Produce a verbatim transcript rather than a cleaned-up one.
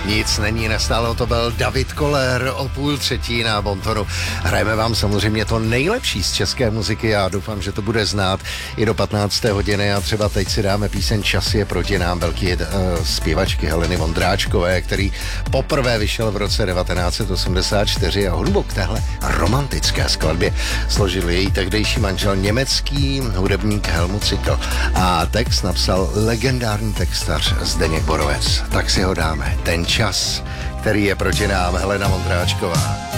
Nic není nestálo, to byl David Koller o půl třetí na Bontonu. Hrajeme vám samozřejmě to nejlepší z české muziky, já doufám, že to bude znát i do patnácté hodiny a třeba teď si dáme píseň Čas je proti nám, velký uh, zpěvačky Heleny Vondráčkové, který poprvé vyšel v roce devatenáct set osmdesát čtyři a hudbu k téhle romantické skladbě složil její tehdejší manžel německý hudebník Helmut Zickl a text napsal legendární textař Zdeněk Borovec. Tak si ho dáme. Ten čas, který je proti nám, Helena Vondráčková.